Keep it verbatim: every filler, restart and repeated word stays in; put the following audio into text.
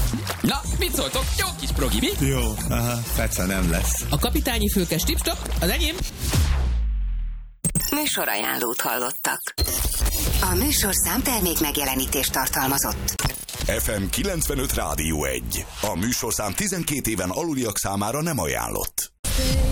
Na, mit szóltok? Jó kis progi, mi? Jó, aha, Feca nem lesz. A kapitányi fülke stip-stop, az enyém. Műsorajánlót hallottak. A műsorszám termék megjelenítést tartalmazott. ef em kilencvenöt Rádió egy. A műsorszám tizenkét éven aluliak számára nem ajánlott.